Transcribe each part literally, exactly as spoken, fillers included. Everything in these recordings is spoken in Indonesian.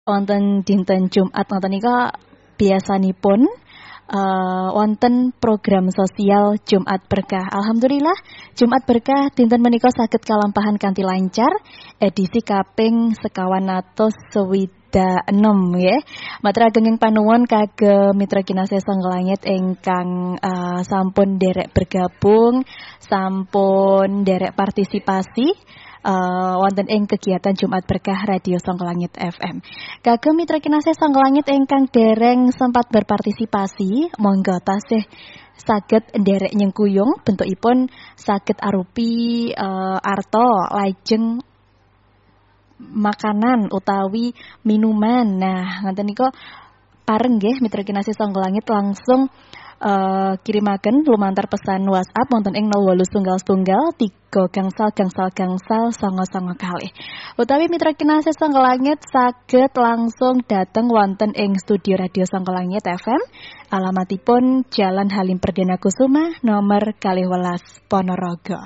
Wonten dinten Jumat ngoten nika biasanipun uh, wonten program sosial Jumat Berkah. Alhamdulillah Jumat Berkah dinten menika saged kalampahan kanthi lancar edisi kaping sekawan atus swidak enem nggih. Matur ageng panuwun kagem mitra kinasih Sang Langit ingkang uh, sampun derek bergabung, sampun derek partisipasi Uh, wonten ing kegiatan Jumat Berkah Radio Sang Langit F M. Kagem mitra kinasih Sang Langit ingkang dereng sempat berpartisipasi, monggo tasih saged nderek nyengkuyung, bentukipun saged arupi uh, arta lajeng makanan utawi minuman. Nah, ngoten nika pareng nggih mitra kinasih Sang Langit langsung Uh, kirimaken lumantar pesan WhatsApp wonten ing nol wolu setunggal setunggal tiga gangsal gangsal gangsal songo songo kalih. Utawi mitra kinasih Sang Langit saged langsung dateng wonten ing studio Radio Sang Langit F M. Alamatipun Jalan Halim Perdana Kusuma nomor kalih welas Ponorogo.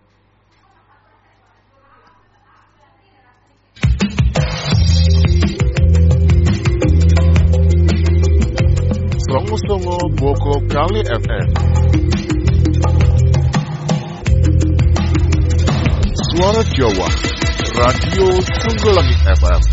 Songo-songo Boko Kali F M. Suara Jawa Radio Sunggulangit F M.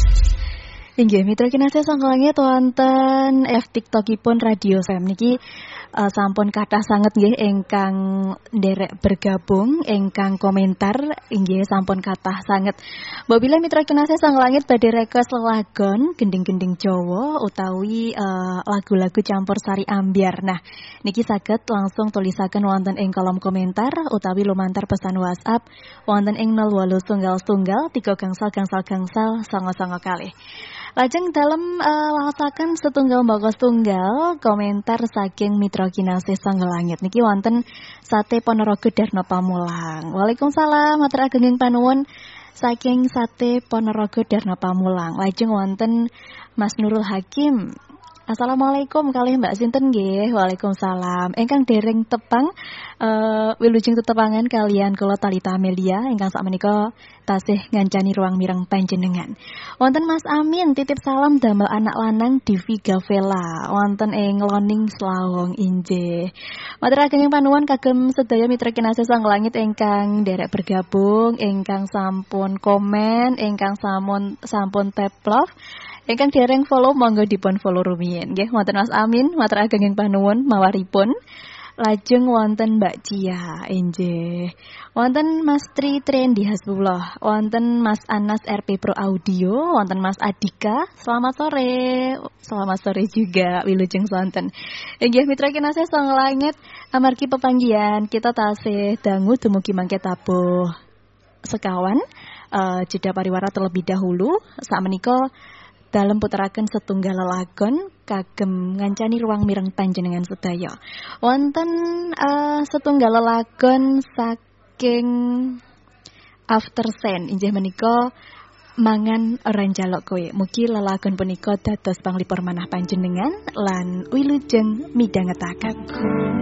Inggih mitra kinasih Sang Langit wonten F TikTokipun Radio F M niki uh, sampun kathah sanget nggih ingkang nderek bergabung, ingkang komentar inggih sampun kathah sanget. Mbabila mitra kinasih Sang Langit badhe request lelagon gending-gending Jawa utawi uh, lagu-lagu campursari ambyar. Nah, niki saged langsung tulisaken wonten ing kolom komentar utawi lumantar pesan WhatsApp wonten ing nol wolu setunggal setunggal tiga gangsal gangsal gangsal songo songo kalih. Lajeng dalem uh, lasaken setunggal mbaka setunggal komentar saking mitra kinasih Sang Langit niki wonten Sate Ponorogo Darna Pamulang. Waalaikumsalam matur ageng panuwun saking Sate Ponorogo Darna Pamulang. Lajeng wonten Mas Nurul Hakim. Assalamualaikum kalih Mbak sinten nggih. Waalaikumsalam. Ingkang dereng tepang uh, wilujeng tetepangan kalian kula Talita Amelia ingkang sakmenika tasih ngancani ruang mireng panjenengan. Wonten Mas Amin titip salam damel anak lanang Divi Gavela wonten ing Loning Slawong inggih. Matur ageng panuwun kagem sedaya mitra kinasih Sang Langit ingkang derek bergabung, ingkang sampun komen, ingkang sampun sampun tap love. Ingkang dereng follow monggo dipun follow rumiyin nggih. Wonten Mas Amin matur ageng panuwun mawaripun. Lajeng wonten Mbak Cia inggih. Wonten Mas Tri Trendi Hasbullah, wonten Mas Anas R P Pro Audio, wonten Mas Adika. Selamat sore. Selamat sore juga wilujeng sonten. Inggih mitra kinasih Sang Langit amargi pepanggihan kita tasih dangu dumugi mangke tabuh sekawan uh, jeda pariwara terlebih dahulu sakmenika dalem puteraken setunggal lelagon kagem ngancani ruang mireng panjenengan sedaya. Wonten uh, setunggal lelagon saking After Sen inggih menika mangan ora njaluk kowe. Mugi lelagon punika dados panglipur manah panjenengan lan wilujeng midhangetaken.